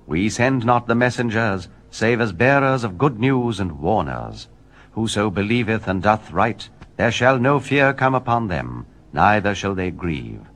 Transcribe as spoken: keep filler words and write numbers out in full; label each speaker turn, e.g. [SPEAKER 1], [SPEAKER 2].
[SPEAKER 1] We send not the messengers, save as bearers of good news and warners. Whoso believeth and doth right, there shall no fear come upon them, neither shall they grieve.